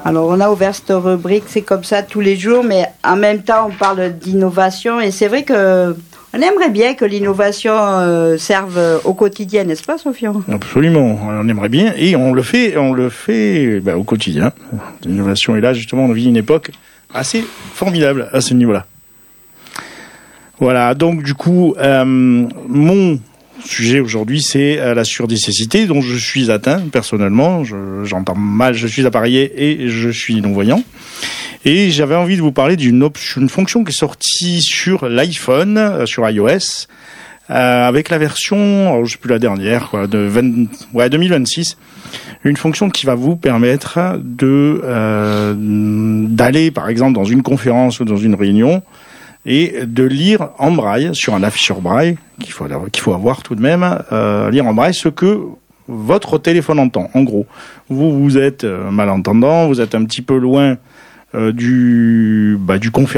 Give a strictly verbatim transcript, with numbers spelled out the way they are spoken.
Alors, on a ouvert cette rubrique, c'est comme ça tous les jours, mais en même temps, on parle d'innovation. Et c'est vrai que on aimerait bien que l'innovation euh, serve au quotidien, n'est-ce pas, Sofian ? Absolument, on aimerait bien. Et on le fait, on le fait bah, au quotidien. L'innovation est là, justement, on vit une époque assez formidable à ce niveau-là. Voilà, donc du coup, euh, mon sujet aujourd'hui, c'est euh, la surdécessité dont je suis atteint personnellement. Je, j'entends mal, je suis appareillé et je suis non-voyant. Et j'avais envie de vous parler d'une, option, une fonction qui est sortie sur l'iPhone, euh, sur iOS, euh, avec la version, alors, je sais plus la dernière, quoi, de vingt, ouais, deux mille vingt-six. Une fonction qui va vous permettre de euh, d'aller, par exemple, dans une conférence ou dans une réunion, et de lire en braille, sur un afficheur braille, qu'il faut, qu'il faut avoir tout de même, euh, lire en braille ce que votre téléphone entend. En gros, vous, vous êtes malentendant, vous êtes un petit peu loin euh, du, bah, du conférencier,